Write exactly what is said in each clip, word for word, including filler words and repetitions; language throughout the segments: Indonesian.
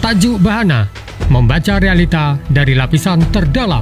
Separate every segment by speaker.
Speaker 1: Tajuk Bahana, membaca realita dari lapisan terdalam.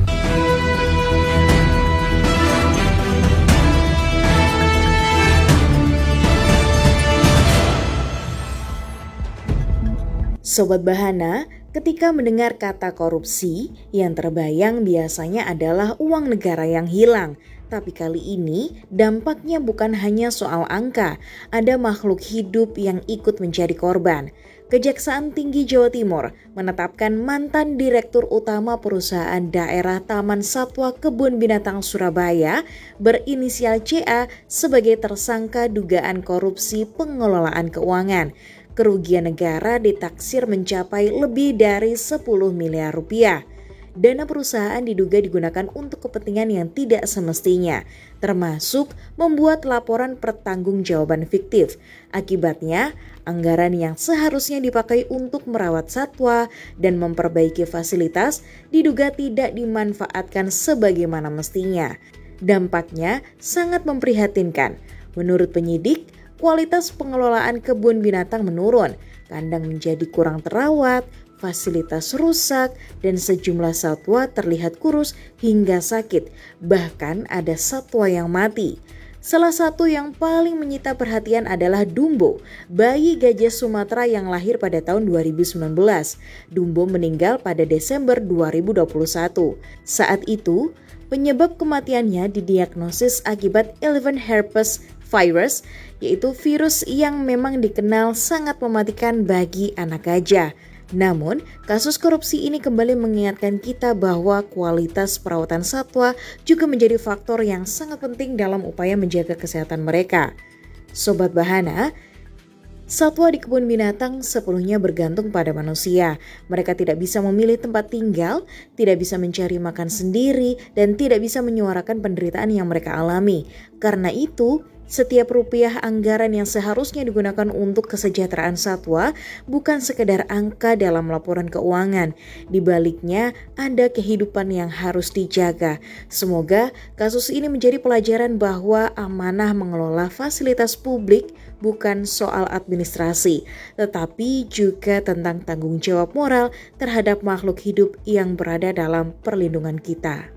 Speaker 2: Sobat Bahana, ketika mendengar kata korupsi, yang terbayang biasanya adalah uang negara yang hilang. Tapi kali ini dampaknya bukan hanya soal angka, ada makhluk hidup yang ikut menjadi korban. Kejaksaan Tinggi Jawa Timur menetapkan mantan Direktur Utama Perusahaan Daerah Taman Satwa Kebun Binatang Surabaya berinisial C A sebagai tersangka dugaan korupsi pengelolaan keuangan. Kerugian negara ditaksir mencapai lebih dari sepuluh miliar rupiah. Dana perusahaan diduga digunakan untuk kepentingan yang tidak semestinya, termasuk membuat laporan pertanggungjawaban fiktif. Akibatnya, anggaran yang seharusnya dipakai untuk merawat satwa dan memperbaiki fasilitas diduga tidak dimanfaatkan sebagaimana mestinya. Dampaknya sangat memprihatinkan. Menurut penyidik, kualitas pengelolaan kebun binatang menurun, kandang menjadi kurang terawat, fasilitas rusak, dan sejumlah satwa terlihat kurus hingga sakit. Bahkan ada satwa yang mati. Salah satu yang paling menyita perhatian adalah Dumbo, bayi gajah Sumatera yang lahir pada tahun dua ribu sembilan belas. Dumbo meninggal pada Desember dua ribu dua puluh satu. Saat itu, penyebab kematiannya didiagnosis akibat elephant herpes virus, yaitu virus yang memang dikenal sangat mematikan bagi anak gajah. Namun, kasus korupsi ini kembali mengingatkan kita bahwa kualitas perawatan satwa juga menjadi faktor yang sangat penting dalam upaya menjaga kesehatan mereka. Sobat Bahana, satwa di kebun binatang sepenuhnya bergantung pada manusia. Mereka tidak bisa memilih tempat tinggal, tidak bisa mencari makan sendiri, dan tidak bisa menyuarakan penderitaan yang mereka alami. Karena itu, setiap rupiah anggaran yang seharusnya digunakan untuk kesejahteraan satwa bukan sekedar angka dalam laporan keuangan. Di baliknya ada kehidupan yang harus dijaga. Semoga kasus ini menjadi pelajaran bahwa amanah mengelola fasilitas publik bukan soal administrasi, tetapi juga tentang tanggung jawab moral terhadap makhluk hidup yang berada dalam perlindungan kita.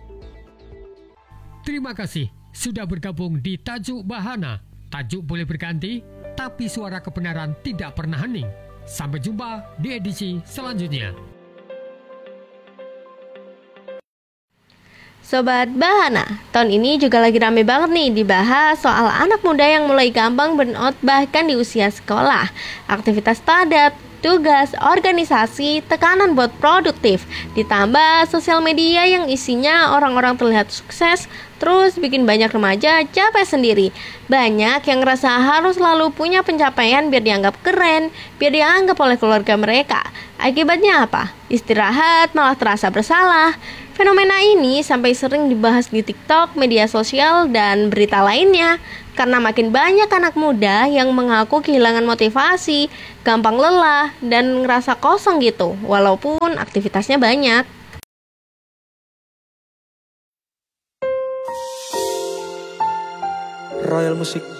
Speaker 1: Terima kasih sudah bergabung di Tajuk Bahana. Tajuk boleh berganti, tapi suara kebenaran tidak pernah hening. Sampai jumpa di edisi selanjutnya.
Speaker 3: Sobat Bahana, tahun ini juga lagi rame banget nih dibahas soal anak muda yang mulai gampang burnout bahkan di usia sekolah. Aktivitas padat, tugas, organisasi, tekanan buat produktif, ditambah sosial media yang isinya orang-orang terlihat sukses, terus bikin banyak remaja capek sendiri. Banyak yang ngerasa harus selalu punya pencapaian biar dianggap keren, biar dianggap oleh keluarga mereka. Akibatnya apa? Istirahat malah terasa bersalah. Fenomena ini sampai sering dibahas di TikTok, media sosial, dan berita lainnya. Karena makin banyak anak muda yang mengaku kehilangan motivasi, gampang lelah, dan ngerasa kosong gitu, walaupun aktivitasnya banyak.
Speaker 4: Royal Music